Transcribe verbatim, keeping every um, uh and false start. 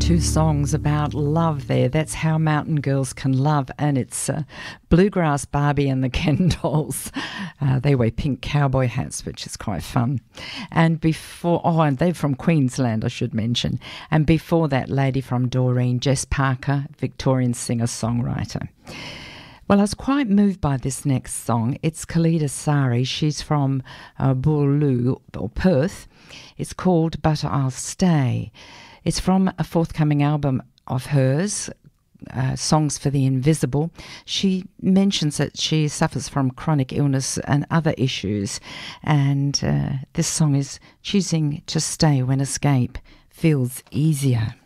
Two songs about love there. That's How Mountain Girls Can Love, and it's uh, Bluegrass Barbie and the Ken Dolls. Uh, they wear pink cowboy hats, which is quite fun. And before, oh, and they're from Queensland, I should mention. And before that, lady from Doreen, Jess Parker, Victorian singer-songwriter. Well, I was quite moved by this next song. It's Khalida Sari. She's from uh, Boorloo, or Perth. It's called But I'll Stay. It's from a forthcoming album of hers, uh, Songs for the Invisible. She mentions that she suffers from chronic illness and other issues, and uh, this song is choosing to stay when escape feels easier.